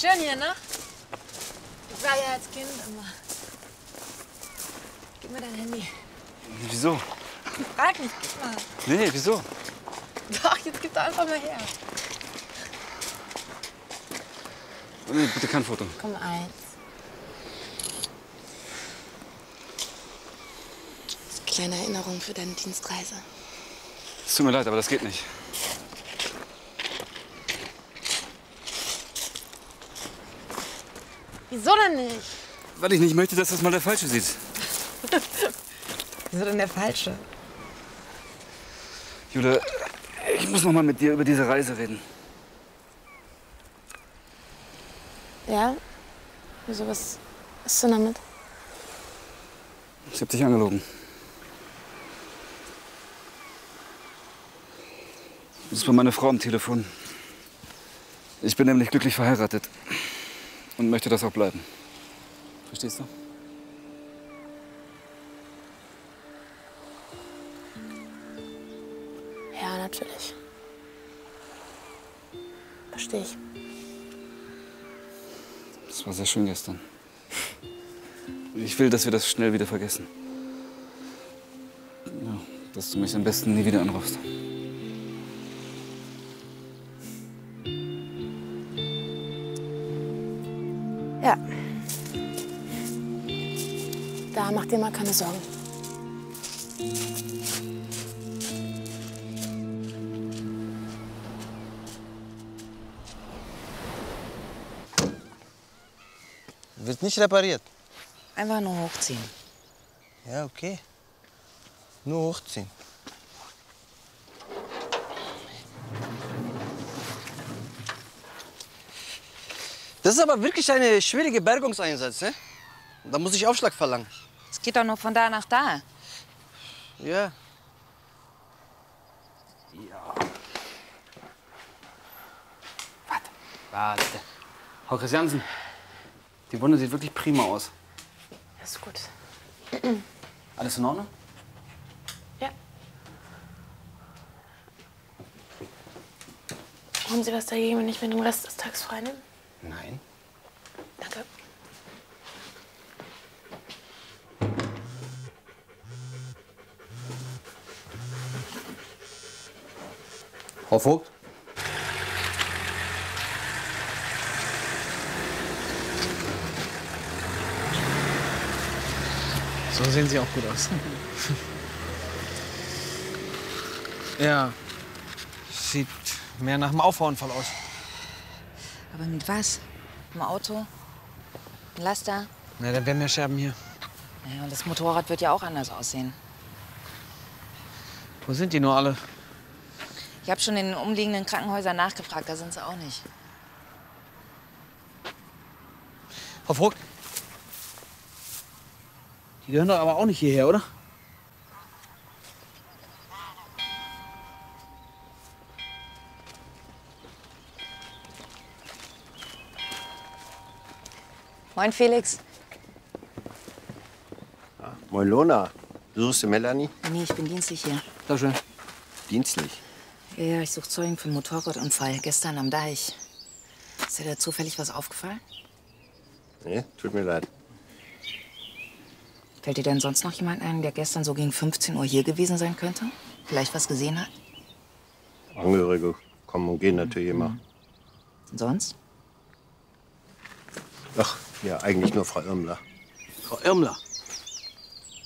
Schön hier, ne? Ich war ja als Kind immer. Gib mir dein Handy. Wieso? Frag nicht, gib mal. Nee, wieso? Doch, jetzt gib doch einfach mal her. Nee, bitte kein Foto. Komm, eins. Das ist eine kleine Erinnerung für deine Dienstreise. Es tut mir leid, aber das geht nicht. Wieso denn nicht? Weil ich nicht möchte, dass das mal der Falsche sieht. Wieso denn der Falsche? Jule, ich muss noch mal mit dir über diese Reise reden. Ja? Wieso, was ist denn damit? Ich hab dich angelogen. Das war meine Frau am Telefon. Ich bin nämlich glücklich verheiratet und möchte das auch bleiben. Verstehst du? Ja, natürlich. Verstehe ich. Das war sehr schön gestern. Ich will, dass wir das schnell wieder vergessen. Ja, dass du mich am besten nie wieder anrufst. Ja. Da mach dir mal keine Sorgen. Wird nicht repariert. Einfach nur hochziehen. Ja, okay. Nur hochziehen. Das ist aber wirklich ein schwieriger Bergungseinsatz, ne? Da muss ich Aufschlag verlangen. Es geht doch nur von da nach da. Ja. Warte. Frau Christiansen, die Wunde sieht wirklich prima aus. Ist gut. Alles in Ordnung? Ja. Haben Sie was dagegen, wenn ich mir den Rest des Tages frei nehme? Nein. Danke. Frau Vogt? So sehen Sie auch gut aus. Ja, sieht mehr nach einem Auffahrunfall aus. Aber mit was? Im Auto? Ein Laster? Na, dann wären mehr Scherben hier. Ja, und das Motorrad wird ja auch anders aussehen. Wo sind die nur alle? Ich habe schon in den umliegenden Krankenhäusern nachgefragt, da sind sie auch nicht. Frau Vogt? Die gehören doch aber auch nicht hierher, oder? Moin, Felix. Moin, Lona. Suchst du Melanie? Nee, ich bin dienstlich hier. Sehr schön. Dienstlich. Ja, ich suche Zeugen für einen Motorradunfall gestern am Deich. Ist dir da zufällig was aufgefallen? Nee, tut mir leid. Fällt dir denn sonst noch jemand ein, der gestern so gegen 15 Uhr hier gewesen sein könnte? Vielleicht was gesehen hat? Angehörige kommen und gehen natürlich immer. Und sonst? Ach, ja, eigentlich nur Frau Irmler. Frau Irmler.